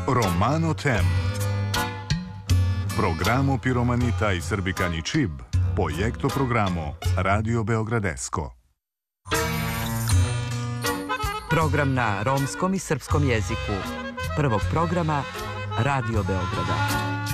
Romano Tem. Programo Piromanita i Srbikani Čib, projekto programo Radio Beogradesko. Program na romskom i srpskom jeziku. Prvog programa Radio Beograda.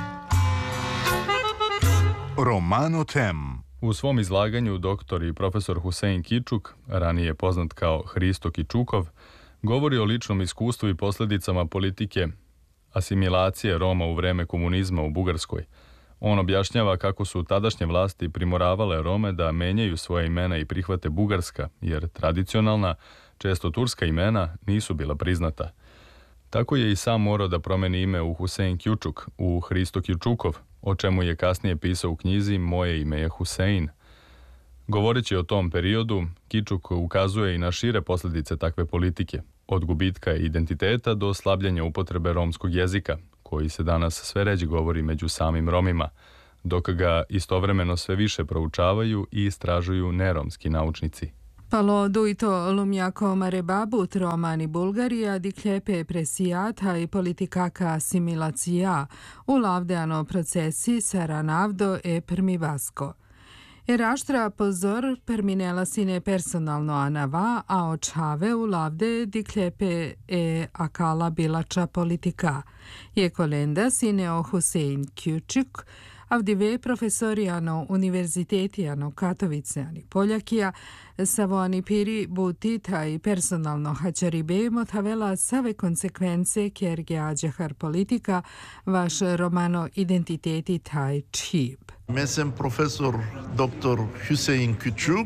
Romano Tem. U svom izlaganju doktor i profesor Husein Kičuk, ranije poznat kao Hristo Kičukov, govori o ličnom iskustvu i posljedicama politike asimilacije Roma u vreme komunizma u Bugarskoj. On objašnjava kako su tadašnje vlasti primoravale Rome da menjaju svoje imena i prihvate bugarska, jer tradicionalna, često turska imena nisu bila priznata. Tako je i sam morao da promeni ime u Husein Kičuk, u Hristo Kičukov, o čemu je kasnije pisao u knjizi Moje ime je Husein. Govoreći o tom periodu, Kičuk ukazuje i na šire posljedice takve politike, od gubitka identiteta do slabljenja upotrebe romskog jezika, koji se danas sve ređe govori među samim Romima, dok ga istovremeno sve više proučavaju i istražuju neromski naučnici. Palodujto lumjako marebabut Romani Bulgarija diklepe presijata i politikaka asimilacija u lavdeano procesi saranavdo e prmivasko. Eraštra pozor perminela sine personalno anava, a očave u lavde diklepe e akala bilača politika. Je kolenda sine o Husein Kičuk, avdive profesorijano univerzitetiano Katoviceani Poljakija, savoani piri butita i personalno hačaribe motavela save konsekvence kjer ađahar politika vaš romano identiteti taj čib. Mesem profesor dr. Husein Kičuk,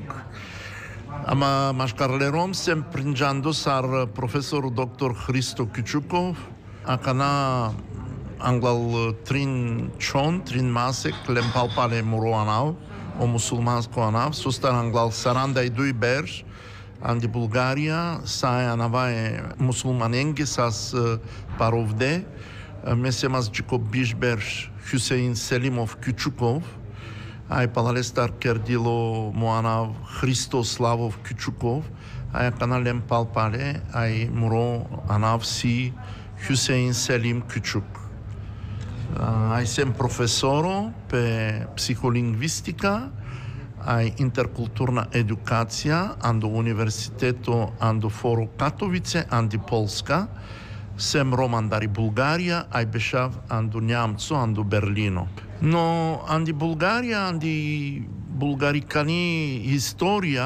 ama maškarlerom sem prinjando sar profesor dr. Hristo Kičukov, akana anglal trin čon, trin masek, lempalpale muroanav, o musulmansko anav, sustar anglal saranda i duj berž, andi Bulgarija, sae anavae musulmanenge sas parovde, mesemas čiko bišberž Husein Selimov Kičukov, aj palalestar kerdilo moanav Hristo Slavov Kičukov, aj kanalem palpale, aj muro anav si Husein Selim Kičuk. Aj sem profesoro pe psiholingvistika, aj interkulturna edukacija ando univerziteto ando foru Katovice, andi Polska, sem Romandari Bulgarija, aj bešav ando Njamco, ando Berlino. No, andi Bulgarija, andi bulgarikani historija,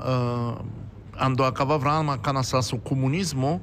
ando akava vrama kana sasu komunizmu,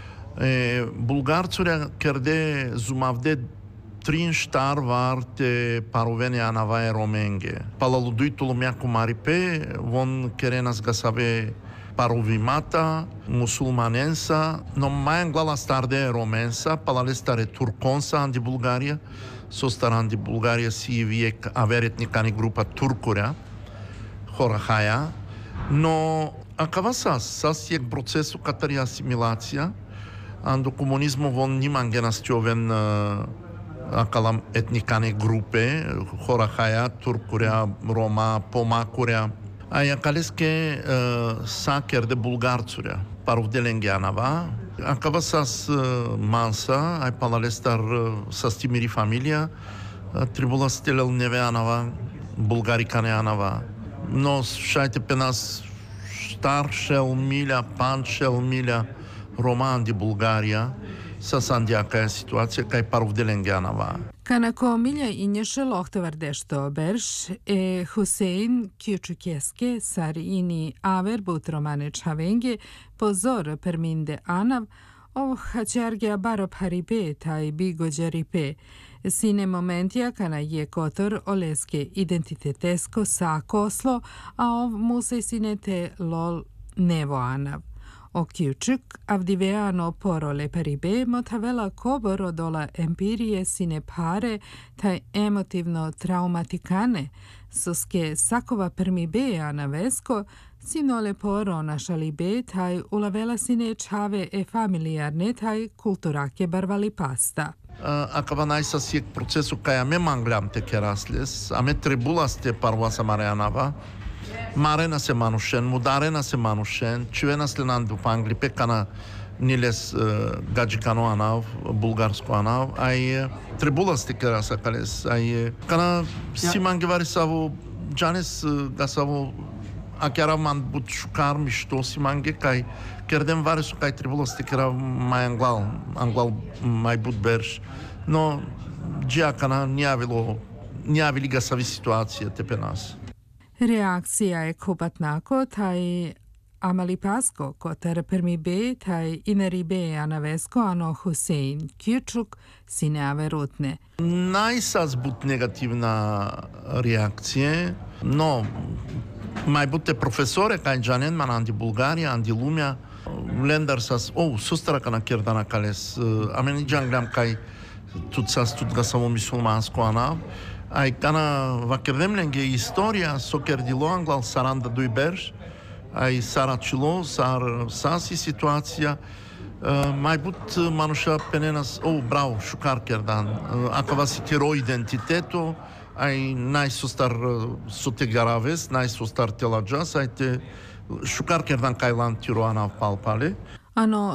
bulgarcurja kerde zumavde trin štar varte parovene anavae romenge. Palaludujtulu mjako maripe, von kerenas gasave parovimata, musulmanensa, no majan glala starde romensa, palalestare turkonsa andi Bulgarija, sostar andi Bulgarija si vijek averetnikani grupa turkurja, horahaja, no akava sas jek procesu katari asimilacija, ando komunizmu von niman genastjoven akalam etnikane grupe, horahaja, turkurja, Roma, pomakurja, a jakaleske saker de bulgarcurja, parovdelengianava, akava sas mansa, aj palalestar sas timiri familia, tribula stelel neveanava, bulgarikaneanava. No, šajte pe nas štar šel milja, pan šel milja, Roman di Bulgarija, sasandjaka situacija kaj parovdelengianava. Kanako milja inješe lohtovardešto berš Husein Kičukeske sar ini aver but romane čavenge pozor perminde anav o hačargja barop haripe taj bigođaripe. Sine momentija kana je kotor oleske identitetesko sakoslo, a ov musej sinete lol nevo anav. O Kičuk avdiveano porole paribe motavela kobor odola empirije sine pare taj emotivno traumatikane, soske sakova permibeja na vesko, sinole poro našalibe taj ulavela sine čave e familijarne taj kulturake barvali pasta. Acaba naisa siek procesu kaj ame manglam te kerasles, ame trebulaste parvasa mareanava, Marena se manušen, mudarena se manušen, čuvena slenan dupangli, pekana нилес гаджикано анав, булгарско анав, ай трибуласти кераса калес, ай кана симанги варисаво джанес гасаво акяраман бут шукар мишто симанги кай кердем варису кай трибуласти кера май англал май бут берш, но джакана нијавили гасави ситуација тепе нас. Reakcija je kupatnako, taj Amali Pasko, kotar permi be, taj ineri be anavesko, ano Husein Kjučuk, sine verutne. Најсазбут негативна реакција, но мајбуте професоре кај джанен ман анди Булгарија, анди Лумја, лендар сас, сустрака на кердана калес, амени джанграм кај тут сас тут гасаво мусулманско анав, ај кана вакердемленге историја со кердило англал саранда дуј берш, ај сарачило, саси ситуација, мајбут мануша пененас, браво, шукар кердан, акава си теро идентитето, ај најсостар соте гаравес, најсостар теладжас, ајте шукар кердан кајлан тиро анав палпале. Ano